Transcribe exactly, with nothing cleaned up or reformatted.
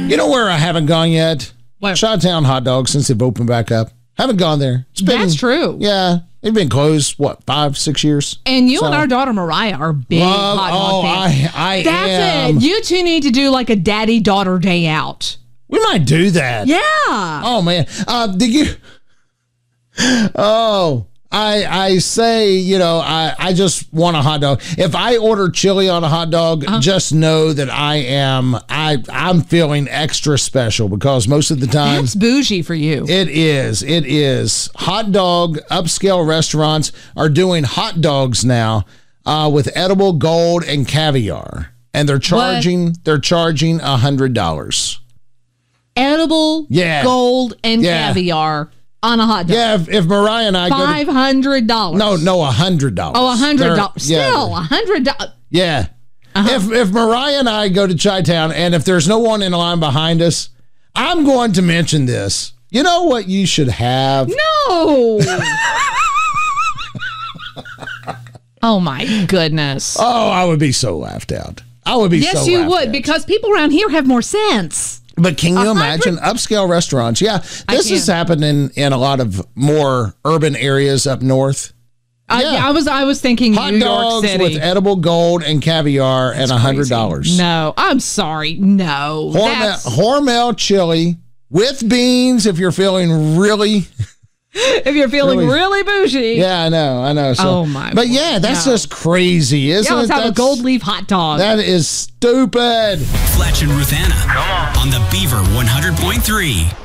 You know where I haven't gone yet? Where? Chi-Town Hot Dogs, since they've opened back up. Haven't gone there. It's been, That's true. Yeah. They've been closed, what, five, six years? And you so. and our daughter Mariah are big Love, hot dog oh, fans. I, I That's am. it. You two need to do like a daddy-daughter day out. We might do that. Yeah. Oh, man. Uh, did you... Oh, I I say, you know, I, I just want a hot dog. If I order chili on a hot dog, uh-huh. just know that I am, I, I'm feeling extra special because most of the time. That's bougie for you. It is. It is. Hot dog upscale restaurants are doing hot dogs now uh, with edible gold and caviar. And they're charging, what? they're charging one hundred dollars. Edible yeah. gold and yeah. caviar. On a hot dog. Yeah, if, if Mariah and I go to... five hundred dollars. No, no, one hundred dollars. Oh, one hundred dollars. Still, yeah, one hundred dollars. Yeah. Uh-huh. If, if Mariah and I go to Chi-Town and if there's no one in line behind us, I'm going to mention this. You know what you should have? No. Oh, my goodness. Oh, I would be so laughed out. I would be yes, so laughed you would, at. because people around here have more sense. But can you one hundred imagine upscale restaurants? Yeah, this has happened in, in a lot of more urban areas up north. Uh, yeah. yeah, I was I was thinking hot New dogs York City with edible gold and caviar That's and one hundred dollars. Crazy. No, I'm sorry. No. Hormel, Hormel chili with beans if you're feeling really... If you're feeling really, really bougie. Yeah, I know, I know. So, oh, my But, yeah, that's no. just crazy, isn't yeah, let's it? have that's, a gold leaf hot dog. That is stupid. Fletch and Ruthanna. Come on. On the Beaver one hundred point three.